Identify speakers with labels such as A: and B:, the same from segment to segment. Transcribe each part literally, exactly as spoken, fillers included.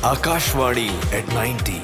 A: Akashvani eight ninety.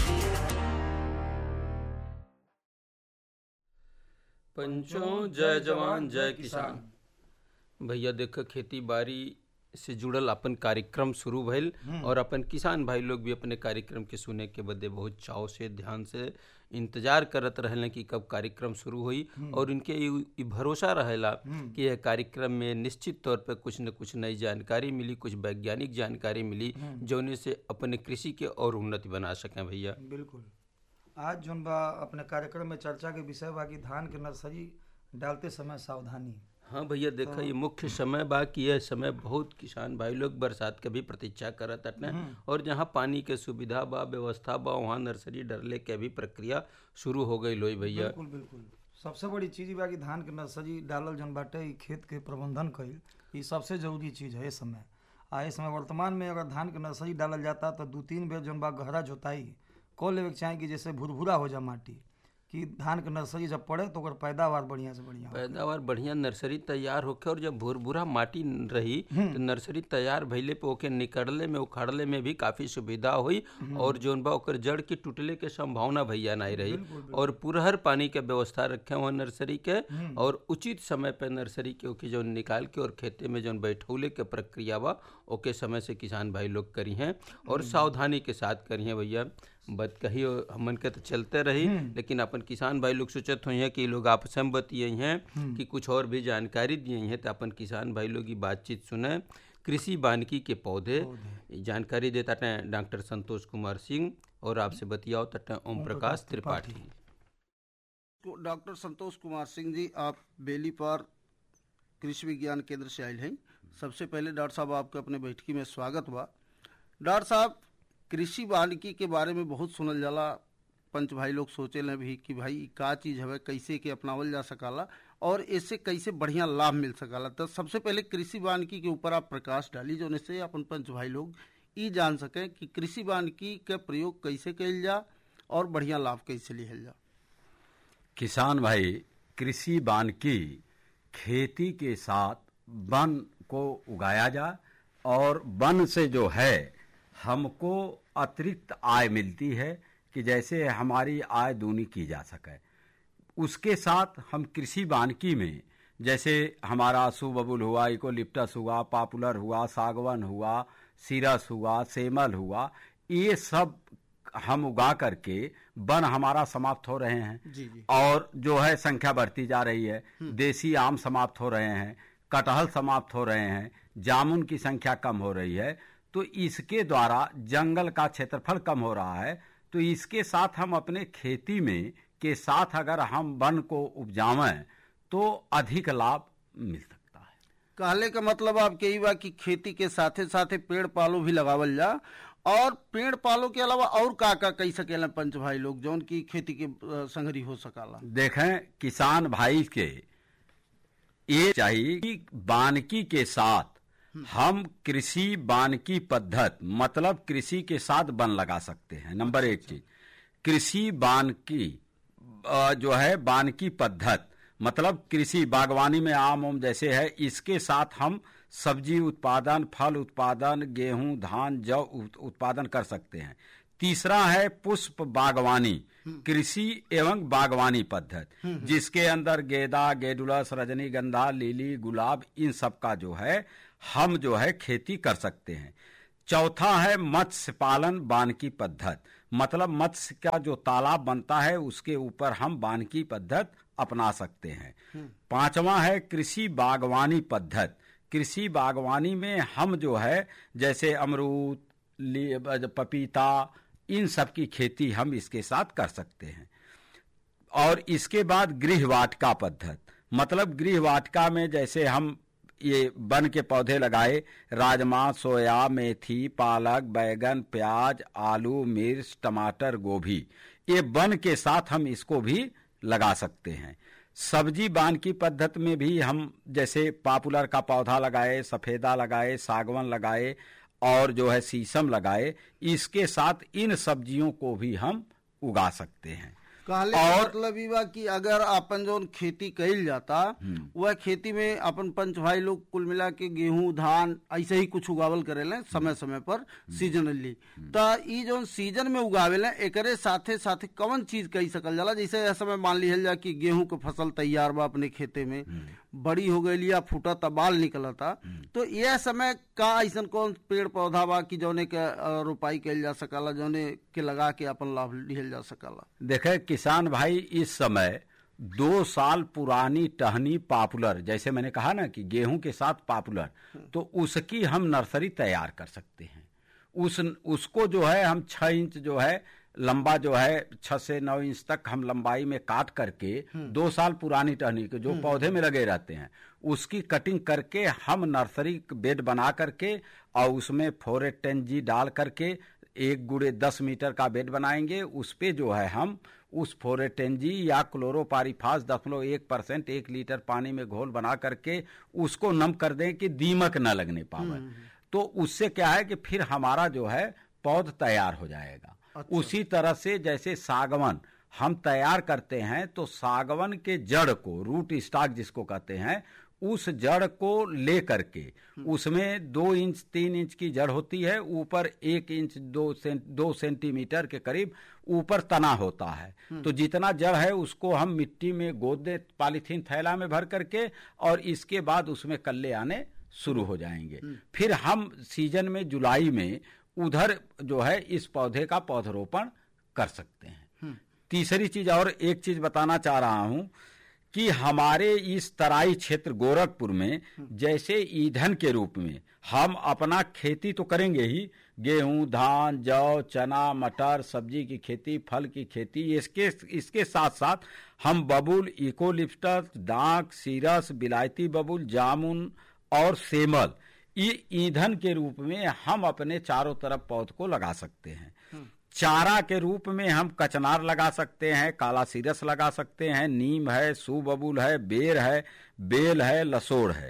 B: पंचों जय जवान जय किसान। भैया देख, खेती बाड़ी से जुड़ल अपन कार्यक्रम शुरू भइल और अपन किसान भाई लोग भी अपने कार्यक्रम के सुने के बदे बहुत चाव से ध्यान से इंतजार करत रहेला कि कब कार्यक्रम शुरू हुई। और इनके ई भरोसा रहेला कि यह कार्यक्रम में निश्चित तौर पर कुछ न कुछ नई जानकारी मिली, कुछ वैज्ञानिक जानकारी मिली, जौने से अपने कृषि के और उन्नति बना सकें। भैया
C: बिल्कुल, आज जोन बा अपने कार्यक्रम में चर्चा के विषय बा कि धान के नर्सरी डालते समय सावधानी।
B: हाँ भैया देखा, ये मुख्य समय बा कि यह समय बहुत किसान भाई लोग बरसात के भी प्रतीक्षा करत हटने, और जहाँ पानी के सुविधा बा, व्यवस्था बा, वहाँ नर्सरी डरले के भी प्रक्रिया शुरू हो गई लोई भैया।
C: बिल्कुल बिल्कुल, सबसे बड़ी चीज बा कि धान के नर्सरी डालल जन बाटे, ई खेत के प्रबंधन कईल ई सबसे जरूरी चीज है। इस समय आ इस समय वर्तमान में अगर धान के नर्सरी डालल जाता तो दो तीन बेर जन बा गहरा जोताई कौ लेवे के चाही कि जैसे भुरभुरा हो जा माटी, कि धान के नर्सरी जब पड़े तो ओकर पैदावार बढ़िया से बढ़िया
B: पैदावार बढ़िया नर्सरी तैयार होके। और जब भुरभुरा माटी रही तो नर्सरी तैयार भइले पे ओके निकलने में उखाड़ले में भी काफ़ी सुविधा हुई, और जोन बा ओकर जड़ के टूटले के संभावना भैया नहीं रही। और पुरहर पानी के व्यवस्था रखे हुआ नर्सरी के, और उचित समय पर नर्सरी के ओके जो निकाल के और खेते में जौन बैठौले के प्रक्रिया बा ओके समय से किसान भाई लोग करी हैं और सावधानी के साथ करी हैं। भैया बत कही हमन के तो चलते रही, लेकिन अपन किसान भाई लोग सोचत हुई हैं कि लोग आपस में बतिए हैं कि कुछ और भी जानकारी दिए हैं, तो अपन किसान भाई लोग की बातचीत सुने। कृषि वानिकी के पौधे जानकारी देता है डॉक्टर संतोष कुमार सिंह, और आपसे बतियाओ तटा ओम प्रकाश त्रिपाठी।
D: डॉक्टर संतोष कुमार सिंह जी, आप बेली पर कृषि विज्ञान केंद्र से आयल हैं। सबसे पहले डॉक्टर साहब आपके अपने बैठकी में स्वागत बा। डॉक्टर साहब, कृषि वानिकी के बारे में बहुत सुनल जाला, पंच भाई लोग सोचे लें भी कि भाई का चीज़ हवे, कैसे के अपनावल जा सकाला और इससे कैसे बढ़िया लाभ मिल सकाला। तो सबसे पहले कृषि वानिकी के ऊपर आप प्रकाश डाली, जो से अपन पंच भाई लोग ये जान सकें कि कृषि वानिकी का प्रयोग कैसे कइल जा और बढ़िया लाभ कैसे लिहल जा।
E: किसान भाई, कृषि वानिकी खेती के साथ वन को उगाया जा, और वन से जो है हमको अतिरिक्त आय मिलती है कि जैसे हमारी आय दूनी की जा सके। उसके साथ हम कृषि वानिकी में जैसे हमारा सुबबुल हुआ, इकोलिप्टस हुआ, पॉपुलर हुआ, सागवन हुआ, सीरस हुआ, सेमल हुआ, ये सब हम उगा करके वन हमारा समाप्त हो रहे हैं। जी जी। और जो है संख्या बढ़ती जा रही है। देसी आम समाप्त हो रहे हैं, कटहल समाप्त हो रहे हैं, जामुन की संख्या कम हो रही है। तो इसके द्वारा जंगल का क्षेत्रफल कम हो रहा है। तो इसके साथ हम अपने खेती में के साथ अगर हम वन को उपजावें तो अधिक लाभ मिल सकता है।
D: कहले का मतलब आप यही बा कि खेती के साथे साथे पेड़ पालो भी लगावल जा, और पेड़ पालो के अलावा और का का कही सकेला पंच भाई लोग जौन की खेती के संगरी हो सकाला।
E: देखें, किसान भाई के ये चाहिए कि वानिकी के साथ हम कृषि वानिकी पद्धत मतलब कृषि के साथ वन लगा सकते हैं। नंबर एक चीज, कृषि वानिकी जो है वानिकी पद्धत मतलब कृषि बागवानी में आम उम जैसे है, इसके साथ हम सब्जी उत्पादन, फल उत्पादन, गेहूं, धान, जौ उत्पादन कर सकते हैं। तीसरा है पुष्प बागवानी, कृषि एवं बागवानी पद्धत, जिसके अंदर गेंदा, गेडुलस, रजनीगंधा, लिली, गुलाब, इन सब का जो है हम जो है खेती कर सकते हैं। चौथा है मत्स्य पालन वानिकी पद्धत, मतलब मत्स्य का जो तालाब बनता है उसके ऊपर हम वानिकी पद्धत अपना सकते हैं। पांचवा है कृषि बागवानी पद्धत, कृषि बागवानी में हम जो है जैसे अमरूद, पपीता, इन सब की खेती हम इसके साथ कर सकते हैं। और इसके बाद गृह वाटिका पद्धत, मतलब गृह वाटिका में जैसे हम ये वन के पौधे लगाए, राजमा, सोया, मेथी, पालक, बैगन, प्याज, आलू, मिर्च, टमाटर, गोभी, ये वन के साथ हम इसको भी लगा सकते हैं। सब्जी वानिकी पद्धत में भी हम जैसे पॉपुलर का पौधा लगाए, सफेदा लगाए, सागवन लगाए और जो है शीशम लगाए, इसके साथ इन सब्जियों को भी हम उगा सकते हैं।
D: कहले
E: और
D: मतलब ई बा कि अगर अपन जो खेती कइल जाता वह खेती में अपन पंच भाई लोग कुल मिला के गेहूं धान ऐसे ही कुछ उगावल करेले समय समय पर सीजनली। तो ई जो सीजन में उगावेले एकरे साथे साथे कौन चीज कही सकल जाला? जैसे यह समय मान लिहल जा कि गेहूं के फसल तैयार बा अपने खेते में, बड़ी हो गई या फूटता बाल निकलता, तो यह समय का ऐसा कौन पेड़ पौधा बा कि जौने के अ, रोपाई कइल जा सकला, जौने के लगा के अपन लाभ लिहल जा सकला?
E: देखे किसान भाई, इस समय दो साल पुरानी टहनी पॉपुलर, जैसे मैंने कहा ना कि गेहूं के साथ पॉपुलर, तो उसकी हम नर्सरी तैयार कर सकते हैं। उस उसको जो है हम छह इंच जो है लंबा जो है छह से नौ इंच तक हम लंबाई में काट करके दो साल पुरानी टहनी के जो पौधे में लगे रहते हैं उसकी कटिंग करके हम नर्सरी बेड बना करके और उसमें फोरेट टेन जी डाल करके एक गुड़े दस मीटर का बेड बनाएंगे। उस पे जो है हम उस फोरेटेन जी या क्लोरोपारीफास दशमलव एक परसेंट एक लीटर पानी में घोल बना करके उसको नम कर दें कि दीमक न लगने पावे। तो उससे क्या है कि फिर हमारा जो है पौध तैयार हो जाएगा। अच्छा। उसी तरह से जैसे सागवन हम तैयार करते हैं तो सागवन के जड़ को, रूट स्टॉक जिसको कहते हैं, उस जड़ को ले करके उसमें दो इंच तीन इंच की जड़ होती है, ऊपर एक इंच दो सें, दो सेंटीमीटर के करीब ऊपर तना होता है। तो जितना जड़ है उसको हम मिट्टी में गोद दे पॉलीथीन थैला में भर करके, और इसके बाद उसमें कल्ले आने शुरू हो जाएंगे। फिर हम सीजन में जुलाई में उधर जो है इस पौधे का पौधरोपण कर सकते हैं। तीसरी चीज और एक चीज बताना चाह रहा हूं कि हमारे इस तराई क्षेत्र गोरखपुर में जैसे ईंधन के रूप में हम अपना खेती तो करेंगे ही, गेहूं धान जौ चना मटर सब्जी की खेती फल की खेती, इसके इसके साथ साथ हम बबूल इकोलिप्टस डाक सीरस बिलायती बबूल जामुन और सेमल, ये ईंधन के रूप में हम अपने चारों तरफ पौध को लगा सकते हैं। चारा के रूप में हम कचनार लगा सकते हैं, काला सीरस लगा सकते हैं, नीम है, सू बबूल है, बेर है, बेल है, लसोड़ है,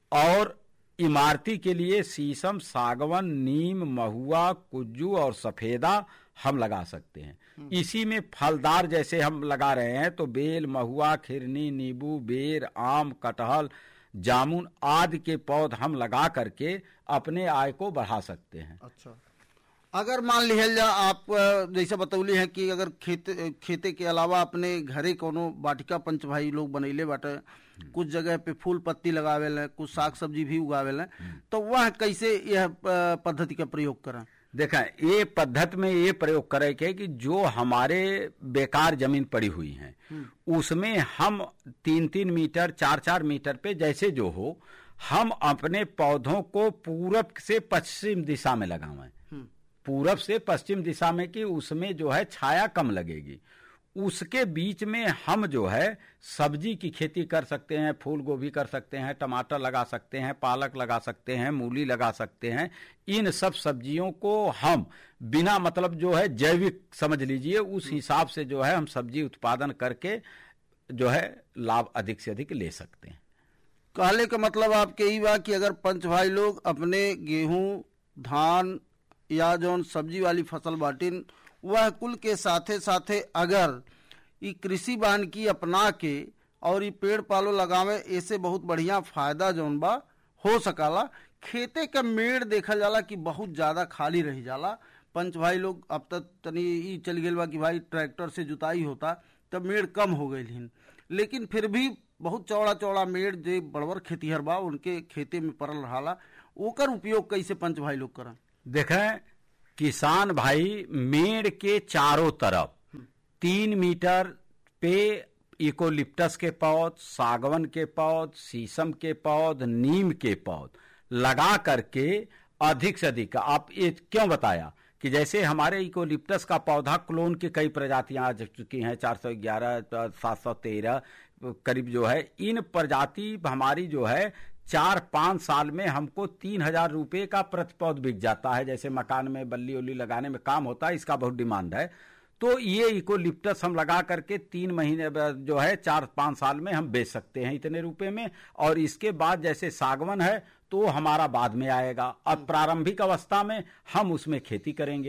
E: और इमारती के लिए शीशम सागवन नीम महुआ कुज्जू और सफेदा हम लगा सकते हैं। इसी में फलदार जैसे हम लगा रहे हैं तो बेल महुआ खिरनी नींबू बेर आम कटहल जामुन आदि के पौध हम लगा करके अपने आय को बढ़ा सकते हैं।
D: अच्छा, अगर मान लिहल जा आप जैसे बतौली है कि अगर खेत खेते के अलावा अपने घरे कोनो वाटिका पंच भाई लोग बनैले बाटे, कुछ जगह पे फूल पत्ती लगावेले, कुछ साग सब्जी भी उगावेले, तो वह कैसे यह पद्धति का प्रयोग करें?
E: देखा, ये पद्धति में ये प्रयोग करे के कि जो हमारे बेकार जमीन पड़ी हुई है उसमें हम तीन तीन मीटर चार चार मीटर पे जैसे जो हो हम अपने पौधों को पूरब से पश्चिम दिशा में लगावें। पूरब से पश्चिम दिशा में कि उसमें जो है छाया कम लगेगी। उसके बीच में हम जो है सब्जी की खेती कर सकते हैं, फूल गोभी कर सकते हैं, टमाटर लगा सकते हैं, पालक लगा सकते हैं, मूली लगा सकते हैं। इन सब सब्जियों को हम बिना मतलब जो है जैविक समझ लीजिए उस हिसाब से जो है हम सब्जी उत्पादन करके जो है लाभ अधिक से अधिक ले सकते हैं।
D: कहले का मतलब आपके यही बा कि अगर पंच भाई लोग अपने गेहूं धान या जौन सब्जी वाली फसल बाटिन वह कुल के साथे साथे अगर ये कृषि वानिकी अपना के और ये पेड़ पालो लगावे, ऐसे बहुत बढ़िया फायदा जौन बा हो सकाला। खेते का मेड़ देखा जाला कि बहुत ज्यादा खाली रह जाला। पंच भाई लोग अब तक तनी ई चल गए बा कि भाई ट्रैक्टर से जुताई होता तब मेड़ कम हो गई, लेकिन फिर भी बहुत चौड़ा चौड़ा मेड़ जो बड़बर खेतीहर बा उनके खेते में पड़ल रहा, ओकर उपयोग कैसे पंच भाई लोग करें?
E: देखें, किसान भाई मेड़ के चारों तरफ तीन मीटर पे इकोलिप्टस के पौध, सागवन के पौध, शीशम के पौध, नीम के पौध लगा करके अधिक से अधिक, आप ये क्यों बताया कि जैसे हमारे इकोलिप्टस का पौधा क्लोन की कई प्रजातियां आ चुकी हैं, चार सौ ग्यारह सात सौ तेरह करीब जो है, इन प्रजाति हमारी जो है चार पांच साल में हमको तीन हजार रुपये का प्रति पौध बिक जाता है। जैसे मकान में बल्ली उल्ली लगाने में काम होता है, इसका बहुत डिमांड है। तो ये इकोलिप्टस हम लगा करके तीन महीने जो है चार पांच साल में हम बेच सकते हैं इतने रुपए में। और इसके बाद जैसे सागवन है तो हमारा बाद में आएगा। अब प्रारंभिक अवस्था में हम उसमें खेती करेंगे।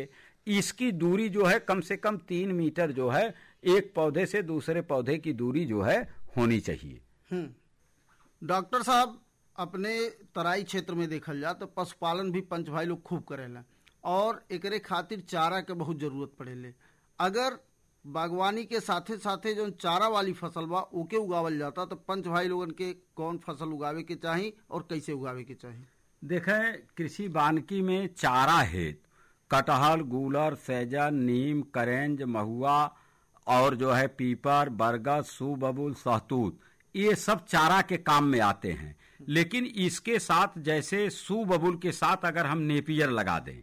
E: इसकी दूरी जो है कम से कम तीन मीटर जो है एक पौधे से दूसरे पौधे की दूरी जो है होनी चाहिए।
D: हम्म डॉक्टर साहब, अपने तराई क्षेत्र में देखल जा तो पशुपालन भी पंच भाई लोग खूब करेला और एकरे खातिर चारा के बहुत जरूरत पड़ेले। अगर बागवानी के साथे साथे जो चारा वाली फसल बा ओके उगावल जाता तो पंच भाई लोगन के कौन फसल उगावे के चाही और कैसे उगावे के चाही?
E: देखें, कृषि वानिकी में चारा हेतु कटहल, गूलर, सैजन, नीम, करेंज, महुआ और जो है पीपर, बरगद, सूबबुल, सहतूत, ये सब चारा के काम में आते हैं। लेकिन इसके साथ जैसे सूबबुल के साथ अगर हम नेपियर लगा दें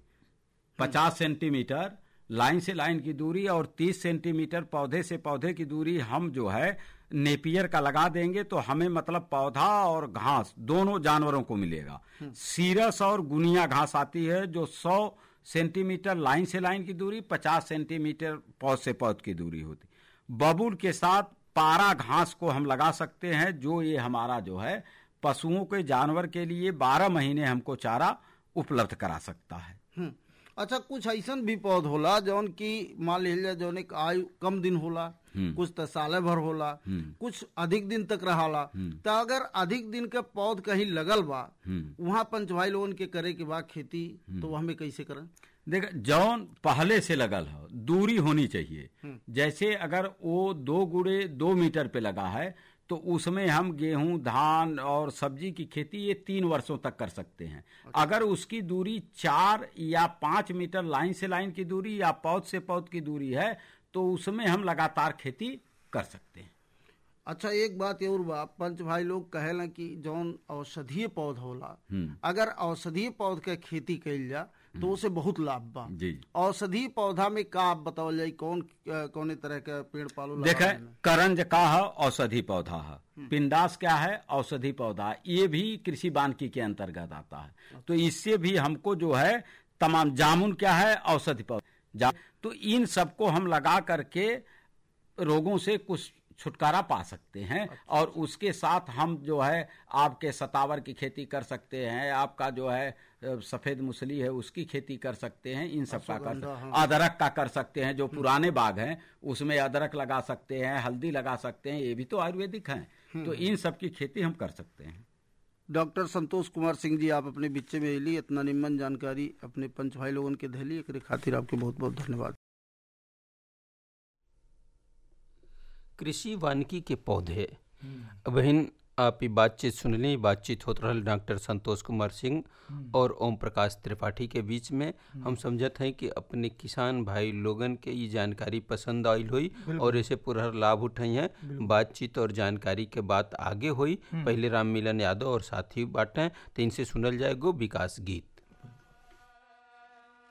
E: पचास सेंटीमीटर लाइन से लाइन की दूरी और तीस सेंटीमीटर पौधे से पौधे की दूरी हम जो है नेपियर का लगा देंगे तो हमें मतलब पौधा और घास दोनों जानवरों को मिलेगा। सीरस और गुनिया घास आती है जो सौ सेंटीमीटर लाइन से लाइन की दूरी, पचास सेंटीमीटर पौध से पौध की दूरी होती। बबूल के साथ पारा घास को हम लगा सकते हैं जो ये हमारा जो है पशुओं के जानवर के लिए बारह महीने हमको चारा उपलब्ध करा सकता है।
D: हम्म अच्छा, कुछ ऐसा भी पौध होला जौन की मान लीजिए जौन एक आयु कम दिन होला, कुछ तो साले भर होला, कुछ अधिक दिन तक रहाला। तो अगर अधिक दिन के पौध कहीं लगल बा वहाँ पंच भाई लोगन के करे के बाद खेती तो हमें कैसे करें?
E: देख, जौन पहले से लगल हो दूरी होनी चाहिए। जैसे अगर वो दो गुड़े दो मीटर पे लगा है तो उसमें हम गेहूं, धान और सब्जी की खेती ये तीन वर्षों तक कर सकते हैं। अगर उसकी दूरी चार या पांच मीटर लाइन से लाइन की दूरी या पौध से पौध की दूरी है तो उसमें हम लगातार खेती कर सकते हैं।
D: अच्छा, एक बात और बा, पंच भाई लोग कहेला कि जौन औषधीय पौध होला अगर औषधीय पौध के खेती कइल जा तो उसे बहुत लाभ बा। औषधीय पौधा में का आप बतावल जाए कौन कौन तरह के पेड़ पालो?
E: देखे, करंज का है औषधि पौधा है, पिंडास क्या है औषधि पौधा, ये भी कृषि वानिकी के अंतर्गत आता है। तो इससे भी हमको जो है तमाम, जामुन क्या है औषधि पौधा, तो इन सबको हम लगा करके रोगों से कुछ छुटकारा पा सकते हैं। और उसके साथ हम जो है आपके सतावर की खेती कर सकते हैं, आपका जो है सफेद मूसली है उसकी खेती कर सकते हैं, इन सब का कर सकते हैं, अदरक का कर सकते हैं, जो पुराने बाग हैं उसमें अदरक लगा सकते हैं, हल्दी लगा सकते हैं, ये भी तो आयुर्वेदिक हैं। तो इन सब की खेती हम कर सकते हैं।
D: डॉक्टर संतोष कुमार सिंह जी, आप अपने बिच्चे में एली इतना निम्न जानकारी अपने पंच भाई लोगन के धैली, एकरे खातिर आपके बहुत बहुत धन्यवाद।
B: कृषि वानिकी के पौधे बहन आप ही बातचीत सुनली, बातचीत होत रहल डॉक्टर संतोष कुमार सिंह और ओम प्रकाश त्रिपाठी के बीच में। हम समझत हैं कि अपने किसान भाई लोगन के ये जानकारी पसंद आयल हुई और इसे पूरा लाभ उठाई हैं। बातचीत और जानकारी के बात आगे हुई। पहले राम मिलन यादव और साथी बाटें तो इनसे सुनल जाएगो विकास गीत।